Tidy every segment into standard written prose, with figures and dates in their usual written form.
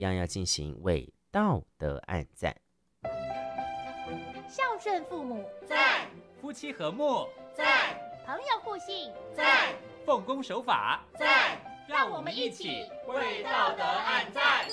样要进行为道德按赞。 孝顺父母， 赞；夫妻和睦，赞； 朋友互信， 赞；奉公守法，赞。 让我们一起为道德按赞。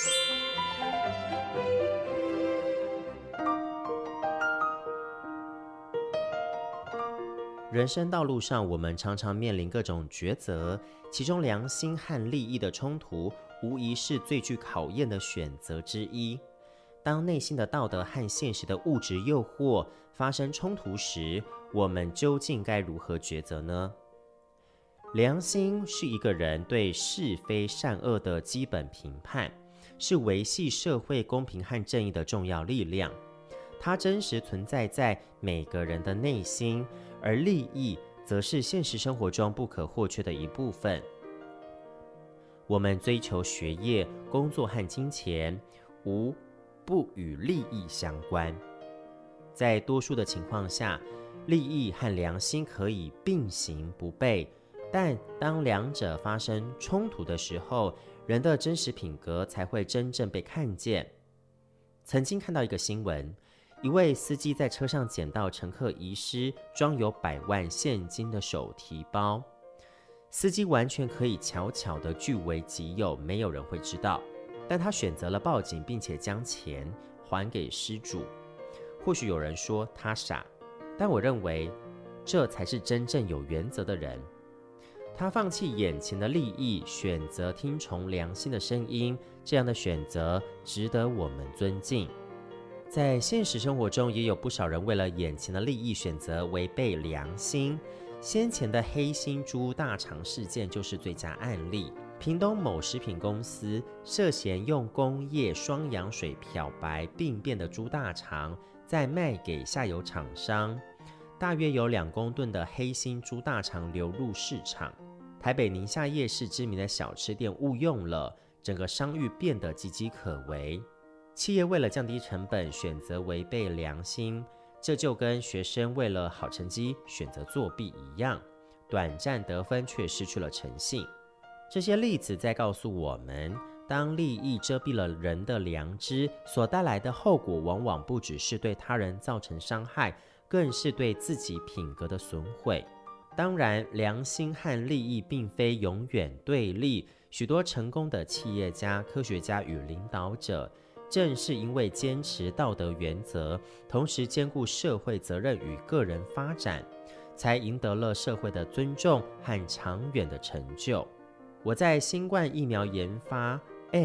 人生道路上，我们常常面临各种抉择，其中良心和利益的冲突，无疑是最具考验的选择之一。当内心的道德和现实的物质诱惑发生冲突时，我们究竟该如何抉择呢？良心是一个人对是非善恶的基本评判，是维系社会公平和正义的重要力量。它真实存在在每个人的内心，而利益则是现实生活中不可或缺的一部分。我们追求学业、工作和金钱，无不与利益相关。在多数的情况下，利益和良心可以并行不悖，但当两者发生冲突的时候，人的真实品格才会真正被看见。曾经看到一个新闻，一位司机在车上捡到乘客遗失装有100万现金的手提包，司机完全可以悄悄地据为己有，没有人会知道，但他选择了报警，并且将钱还给失主。或许有人说他傻，但我认为这才是真正有原则的人。他放弃眼前的利益，选择听从良心的声音，这样的选择值得我们尊敬。在现实生活中，也有不少人为了眼前的利益选择违背良心。先前的黑心猪大肠事件就是最佳案例。屏东某食品公司涉嫌用工业双氧水漂白病变的猪大肠，再卖给下游厂商，大约有2公吨的黑心猪大肠流入市场。台北宁夏夜市知名的小吃店误用了，整个商誉变得岌岌可危。企业为了降低成本，选择违背良心，这就跟学生为了好成绩选择作弊一样，短暂得分却失去了诚信。这些例子在告诉我们，当利益遮蔽了人的良知，所带来的后果往往不只是对他人造成伤害，更是对自己品格的损毁。当然，良心和利益并非永远对立，许多成功的企业家、科学家与领导者，正是因为坚持道德原则，同时兼顾社会责任与个人发展，才赢得了社会的尊重和长远的成就。我在新冠疫苗研发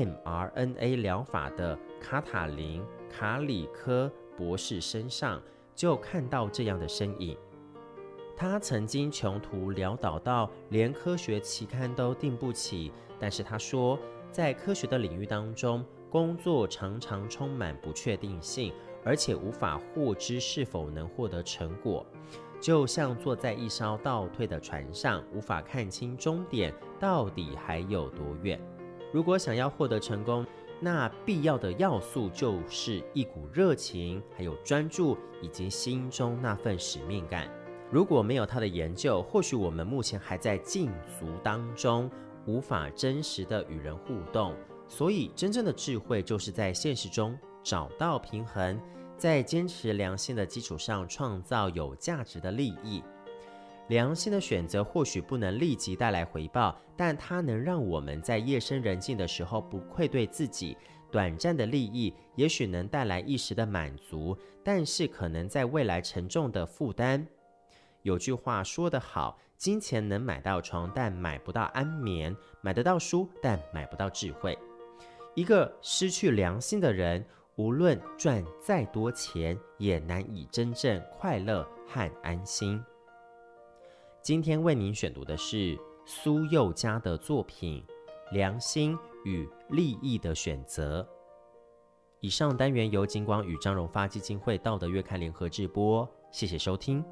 mRNA 疗法的卡塔琳·卡里科博士身上，就看到这样的身影。他曾经穷途潦倒到连科学期刊都订不起，但是他说，在科学的领域当中，工作常常充满不确定性，而且无法获知是否能获得成果，就像坐在一艘倒退的船上，无法看清终点到底还有多远。如果想要获得成功，那必要的要素就是一股热情，还有专注，以及心中那份使命感。如果没有他的研究，或许我们目前还在禁足当中，无法真实的与人互动。所以真正的智慧就是在现实中找到平衡，在坚持良心的基础上创造有价值的利益。良心的选择或许不能立即带来回报，但它能让我们在夜深人静的时候不愧对自己。短暂的利益也许能带来一时的满足，但是可能在未来沉重的负担。有句话说得好，金钱能买到床，但买不到安眠；买得到书，但买不到智慧。一个失去良心的人，无论赚再多钱，也难以真正快乐和安心。今天为您选读的是苏佑嘉的作品《良心与利益的选择》。以上单元由金光与张荣发基金会道德月刊联合制播，谢谢收听。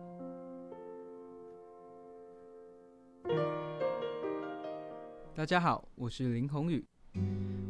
大家好，我是林宏宇。